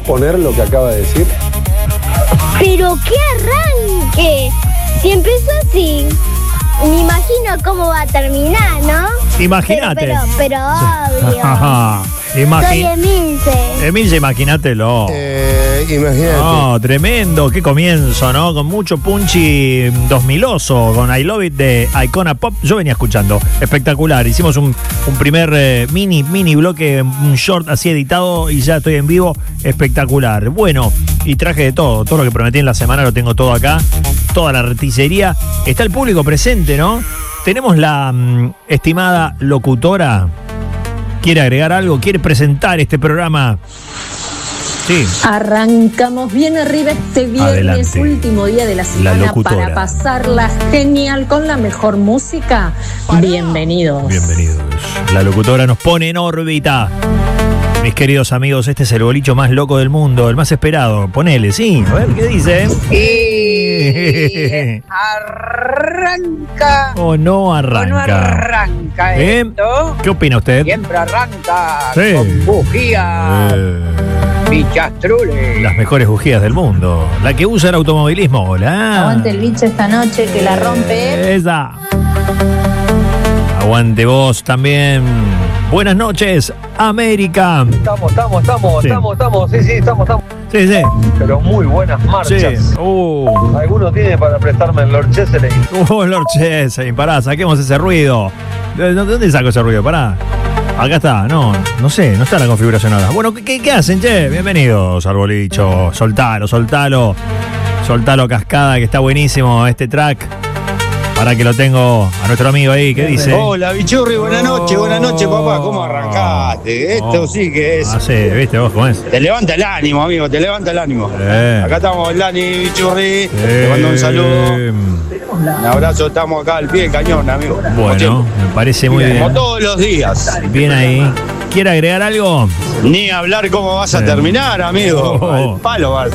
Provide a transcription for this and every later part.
poner lo que acaba de decir? Pero qué arranque. Si empezó así, me imagino cómo va a terminar, ¿no? Imagínate. Pero obvio. Soy Emilce. Emilce, imagínatelo. Imagínate. No, tremendo, qué comienzo, ¿no? Con mucho punchy 2000oso, con I Love It de Icona Pop. Yo venía escuchando, espectacular. Hicimos un primer mini bloque, un short así editado y ya estoy en vivo, espectacular. Bueno, y traje de todo lo que prometí en la semana lo tengo todo acá, toda la artillería. Está el público presente, ¿no? Tenemos la estimada locutora. ¿Quiere agregar algo? ¿Quiere presentar este programa? Sí. Arrancamos bien arriba este viernes, adelante. Último día de la semana para pasarla genial con la mejor música. Bienvenidos. Bienvenidos. La locutora nos pone en órbita. Mis queridos amigos, este es el bolicho más loco del mundo, el más esperado. Ponele, sí. A ver, ¿qué dice? Arranca. ¿O no arranca? ¿O no arranca esto? ¿Qué opina usted? Siempre arranca Sí. con bujías bichastrules. Las mejores bujías del mundo. La que usa el automovilismo. Hola. Aguante el bicho esta noche que la rompe. Esa. Aguante vos también. Buenas noches, América. Estamos. Sí. Sí, estamos. Sí, sí. Pero muy buenas marchas. Sí. ¿Alguno tiene para prestarme el Lord Chesley? Lord Chesley, pará, saquemos ese ruido. ¿De dónde saco ese ruido? Pará. Acá está, no sé, no está la configuración ahora. Bueno, ¿qué hacen, che? Bienvenidos al bolicho. Soltalo, Cascada, que está buenísimo este track. Para que lo tengo a nuestro amigo ahí, ¿qué dice? Hola, Bichurri, buenas noches, papá. ¿Cómo arrancaste? Esto sí que es. Ah, sí, ¿viste vos cómo es? Te levanta el ánimo, amigo, te levanta el ánimo. Acá estamos, Lani, Bichurri. Te mando un saludo. Un abrazo, estamos acá al pie del cañón, amigo. Bueno, me parece muy bien. Como todos los días. Bien ahí. ¿Quiere agregar algo? Ni hablar cómo vas a terminar, amigo. Al palo vas.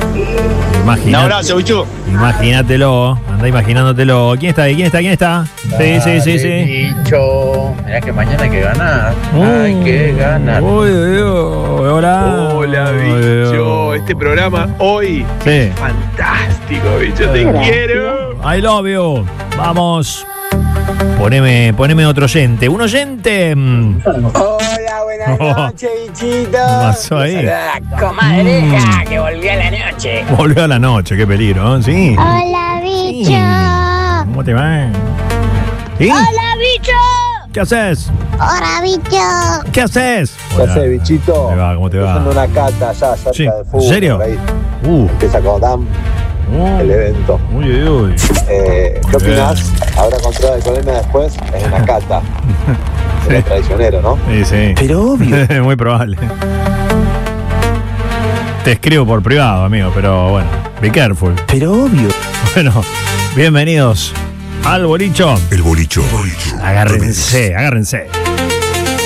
Un abrazo, Bichu. Imagínatelo, anda imaginándotelo. ¿Quién está ahí? ¿Quién está? Sí. Bicho, mirá que mañana hay que ganar. Hay que ganar. Hola. Hola, bicho. Este programa hoy es fantástico, bicho. Te quiero. I love you. Vamos. Poneme otro oyente. Un oyente. Hola, buenas noches, bichito. ¿Qué pasó ahí? La comadreja que volvió a la noche. Volvió a la noche, qué peligro, ¿no? Sí. Hola, bicho. ¿Cómo te va? ¿Sí? Hola, bicho. ¿Qué haces? Hola, bicho. ¿Qué haces? ¿Qué haces, bichito? ¿Cómo te va? ¿Cómo te va? Haciendo una cata allá cerca Sí. de fútbol. ¿En serio? Por ahí. Empieza con DAM. El evento. Uy. ¿Qué opinás? Habrá control de alcoholemia después. Es una cata. Será traicionero, ¿no? Sí. Pero obvio. Muy probable. Te escribo por privado, amigo, pero bueno, be careful. Pero obvio. Bueno, bienvenidos al bolicho. El bolicho. Agárrense.